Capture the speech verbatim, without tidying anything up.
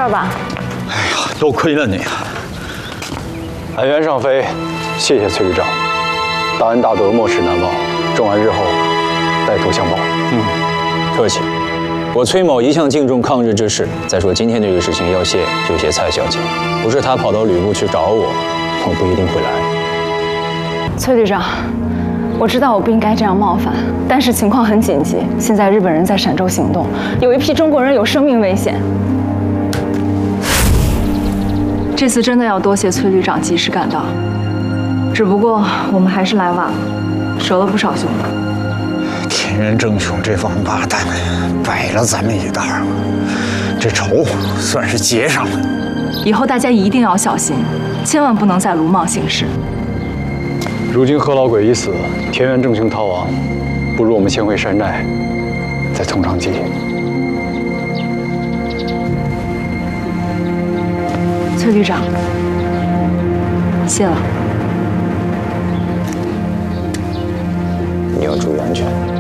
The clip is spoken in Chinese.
儿吧。 哎呀，多亏了你啊！ 安源上飞，谢谢崔旅长，大恩大德，莫齿难忘。众安日后带头相报。 嗯，客气。我崔某一向敬重抗日之士。再说今天这个事情要谢就谢蔡小姐，不是她跑到吕布去找我，我不一定会来。 崔旅长，我知道我不应该这样冒犯，但是情况很紧急，现在日本人在陕州行动，有一批中国人有生命危险。这次真的要多谢崔旅长及时赶到，只不过我们还是来晚了，折了不少兄弟。 田园正雄这王八蛋，摆了咱们一道，这仇算是结上了。 以后大家一定要小心，千万不能再鲁莽行事。 如今贺老鬼已死，田园正雄逃亡，不如我们先回山寨，再从长计议。 崔旅长，谢了。 你要注意安全。